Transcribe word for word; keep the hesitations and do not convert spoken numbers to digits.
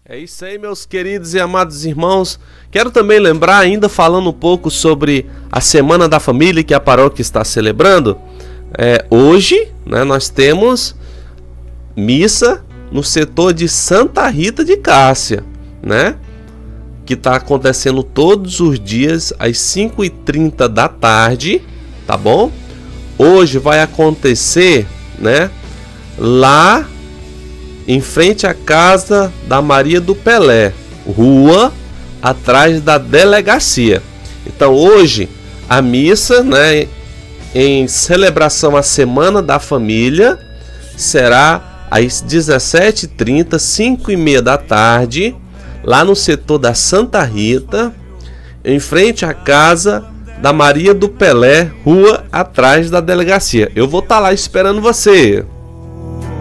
É isso aí, meus queridos e amados irmãos. Quero também lembrar, ainda falando um pouco sobre a Semana da Família que a paróquia está celebrando. É, hoje, né, nós temos missa no setor de Santa Rita de Cássia, né, que está acontecendo todos os dias às cinco e trinta da tarde, tá bom? Hoje vai acontecer, né, lá em frente à casa da Maria do Pelé, rua atrás da delegacia. Então hoje a missa, né, em celebração à Semana da Família, será às dezessete e trinta, cinco e meia da tarde, lá no setor da Santa Rita, em frente à casa da Maria do Pelé, rua atrás da delegacia. Eu vou estar lá esperando você.